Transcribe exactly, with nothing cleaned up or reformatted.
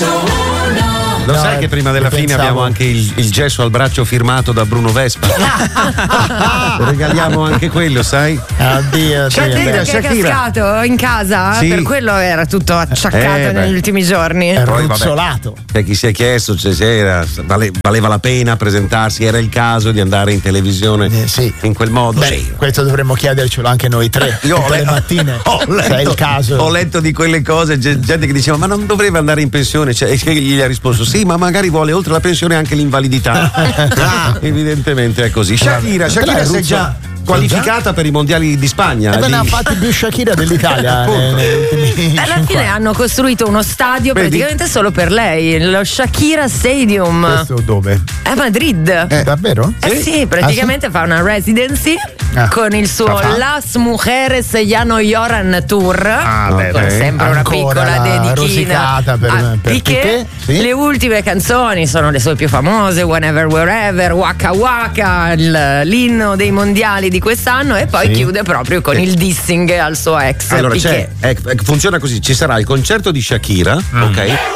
Lo sai che prima della fine pensavo. abbiamo anche il, il gesso al braccio firmato da Bruno Vespa? Regaliamo anche quello, sai? Addio, Shakira, Che è Shakira. cascato in casa, Sì. per quello era tutto acciaccato Eh, beh. negli ultimi giorni. È Poi, vabbè. ruzzolato. C'è chi si è chiesto cioè, se era, vale- valeva la pena presentarsi, era il caso di andare in televisione Eh, sì. in quel modo. Beh, Sì. questo dovremmo chiedercelo anche noi tre. Io ho tutte le le- mattine. ho letto, se è il caso. ho letto di quelle cose, ge- gente che diceva ma non dovrebbe andare in pensione, cioè, e che gli ha risposto sì, ma magari vuole oltre la pensione anche l'invalidità. Ah, evidentemente è così. Shakira, Shakira Però è si è ruzzo- già qualificata per i mondiali di Spagna. E beh, di- ne ha fatti più Shakira dell'Italia Appunto. eh, negli ultimi Alla cinque fine anni. hanno costruito uno stadio Vedi? praticamente solo per lei, lo Shakira Stadium Questo dove? a Madrid. Eh, davvero? Eh sì, praticamente fa una residency Ah. con il suo La fa? Las Mujeres Ya No Lloran Tour. Ah, beh, con beh. sempre una Ancora piccola la dedichina rosicata per- a per Piqué. Piqué, sì. Le ultime canzoni sono le sue più famose, Whenever Wherever, Waka Waka, il- l'inno dei mondiali di quest'anno, e poi Sì. chiude proprio con il dissing al suo ex Allora Piqué. c'è, eh, funziona così, ci sarà il concerto di Shakira, ok?